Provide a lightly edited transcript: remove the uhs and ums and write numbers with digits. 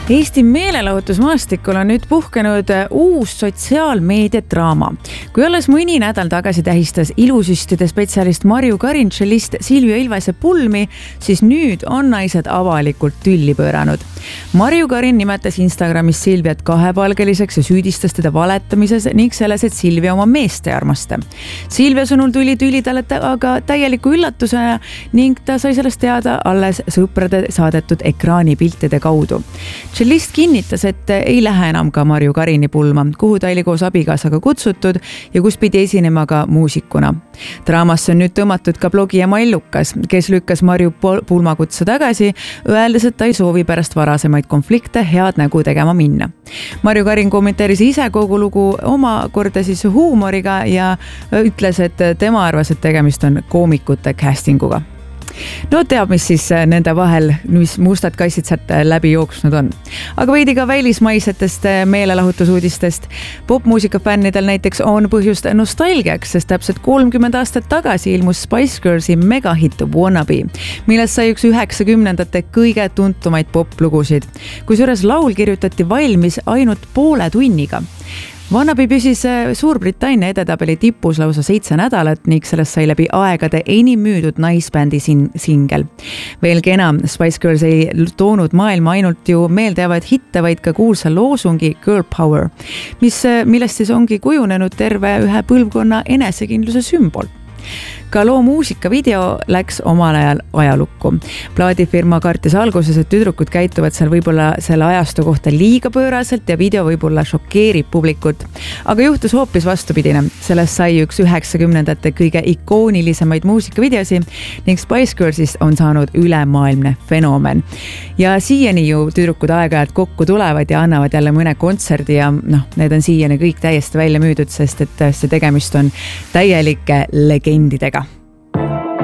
Eesti meelelahutusmaastikul on nüüd puhkenud uus sotsiaalmeedia draama. Kui alles mõni nädal tagasi tähistas ilusüstide spetsialist Marju Karin cellist Silvia Ilvese pulmi, siis nüüd on naised avalikult tülli pööranud. Marju Karin nimetas Instagramis Silviat kahepalgeliseks ja süüdistas teda valetamises ning selles, et Silvia oma meest ei armasta. Silvia sõnul tuli tüli talle aga täieliku üllatusena ning ta sai sellest teada alles sõprade saadetud ekraanipiltide kaudu. Cellist kinnitas, et ei lähe enam ka Marju Karini pulma, kuhu ta oli koos abikaasaga kutsutud ja kus pidi esinema ka muusikuna. Draamasse on nüüd tõmmatud ka blogija Mallukas, kes lükkas Marju pulmakutse tagasi, öeldes, et ta ei soovi pärast varasemaid konflikte head nägu tegema minna. Marju Karin kommenteeris ise kogu lugu omakorda siis huumoriga ja ütles, et tema arvas, et tegemist on koomikute castinguga. No teab, mis siis nende vahel, mis mustad kassid sealt läbi jooksnud on. Aga veidi ka välismaisetest meelelahutusuudistest. Popmuusika fännidel näiteks on põhjust nostalgiaks, sest täpselt 30 aastat tagasi ilmus Spice Girlsi megahitt Wannabe, millest sai üks 90ndate kõige tuntumaid poplugusid. Kusjuures laul kirjutati valmis ainult poole tunniga. Wannabe püsis Suurbritannia edetabeli tipus lausa 7 nädalat ning sellest sai läbi aegade enim müüdud naisbändi singel. Veelgi enam, Spice Girls ei toonud maailma ainult ju meeldejäävaid hitte, vaid ka kuulsa loosungi Girl Power, millest siis ongi kujunenud terve ühe põlvkonna enesekindluse sümbol. Ka loo muusikavideo läks omal ajal ajalukku. Plaadifirma kartis alguses, et tüdrukud käituvad seal võib-olla selle ajastu kohta liiga pööraselt ja video võib-olla šokeerib publikut. Aga juhtus hoopis vastupidine. Sellest sai üks 90ndate kõige ikoonilisemaid muusikavideosi ning Spice Girlsist on saanud ülemaailmne fenomen. Ja siiani ju tüdrukud aeg-ajalt kokku tulevad ja annavad jälle mõne kontserdi ja need on siiani kõik täiesti välja müüdud, sest et see tegemist on täielike legendidega.